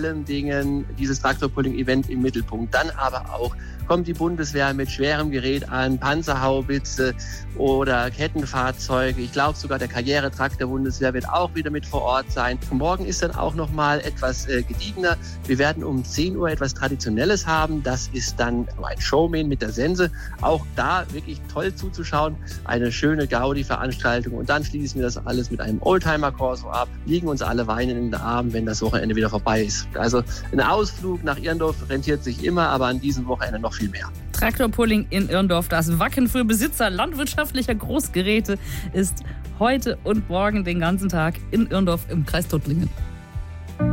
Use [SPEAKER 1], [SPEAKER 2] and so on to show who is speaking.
[SPEAKER 1] allen Dingen dieses Traktorpulling-Event im Mittelpunkt. Dann aber auch kommt die Bundeswehr mit schwerem Gerät an, Panzerhaubitze oder Kettenfahrzeuge. Ich glaube sogar der Karrieretrakt der Bundeswehr wird auch wieder mit vor Ort sein. Morgen ist dann auch nochmal etwas gediegener. Wir werden um 10 Uhr etwas Traditionelles haben. Das ist dann ein Showman mit der Sense. Auch da wirklich toll zuzuschauen. Eine schöne Gaudi-Veranstaltung. Und dann schließen wir das alles mit einem Oldtimer-Corso ab, liegen uns alle weinend in den Armen, wenn das Wochenende wieder vorbei ist. Also ein Ausflug nach Irndorf rentiert sich immer, aber an diesem Wochenende noch viel mehr.
[SPEAKER 2] Traktorpulling in Irndorf, das Wacken für Besitzer landwirtschaftlicher Großgeräte, ist heute und morgen den ganzen Tag in Irndorf im Kreis Tuttlingen.